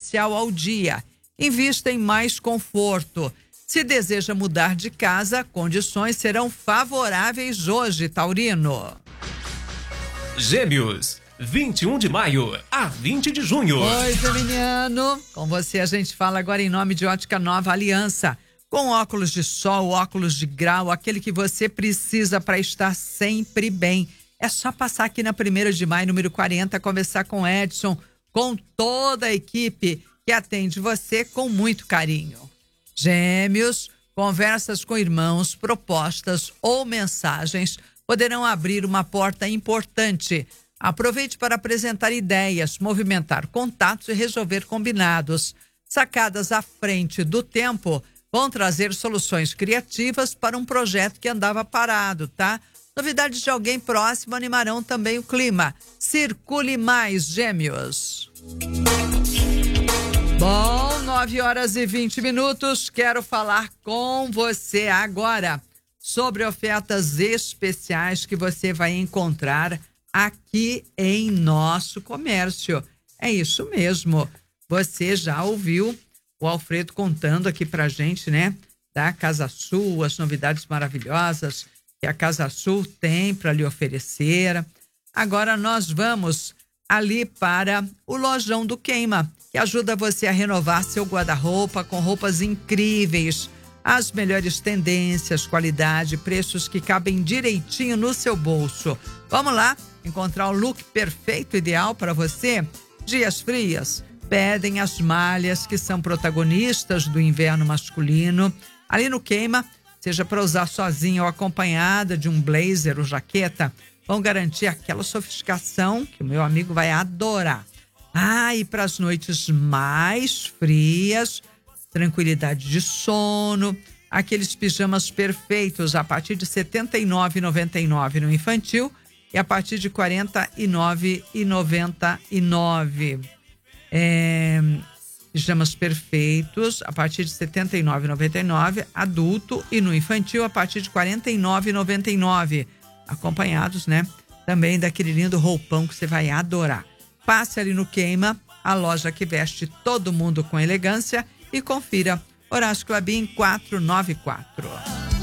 artificial ao dia. Invista em mais conforto. Se deseja mudar de casa, condições serão favoráveis hoje, Taurino. Gêmeos, 21 de maio a 20 de junho. Oi, Geminiano. Com você a gente fala agora em nome de Ótica Nova Aliança. Com óculos de sol, óculos de grau, aquele que você precisa para estar sempre bem. É só passar aqui na 1º de maio, número 40, conversar com Edson, com toda a equipe que atende você com muito carinho. Gêmeos, conversas com irmãos, propostas ou mensagens poderão abrir uma porta importante. Aproveite para apresentar ideias, movimentar contatos e resolver combinados. Sacadas à frente do tempo vão trazer soluções criativas para um projeto que andava parado, tá? Novidades de alguém próximo animarão também o clima. Circule mais, Gêmeos. Bom, 9h20. Quero falar com você agora sobre ofertas especiais que você vai encontrar aqui em nosso comércio. É isso mesmo. Você já ouviu o Alfredo contando aqui pra gente, né? Da Casa Sul, as novidades maravilhosas que a Casa Sul tem para lhe oferecer. Agora nós vamos ali para o Lojão do Queima, que ajuda você a renovar seu guarda-roupa com roupas incríveis, as melhores tendências, qualidade, preços que cabem direitinho no seu bolso. Vamos lá encontrar o look perfeito, ideal para você? Dias frios pedem as malhas que são protagonistas do inverno masculino. Ali no Queima, seja para usar sozinha ou acompanhada de um blazer ou jaqueta, vão garantir aquela sofisticação que o meu amigo vai adorar. E para as noites mais frias, tranquilidade de sono, aqueles pijamas perfeitos a partir de R$ 79,99 no infantil e a partir de R$ 49,99. Pijamas perfeitos a partir de R$ 79,99 adulto e no infantil a partir de R$ 49,99. Acompanhados, né? Também daquele lindo roupão que você vai adorar. Passe ali no Queima, a loja que veste todo mundo com elegância, e confira. Horácio Clabin 494.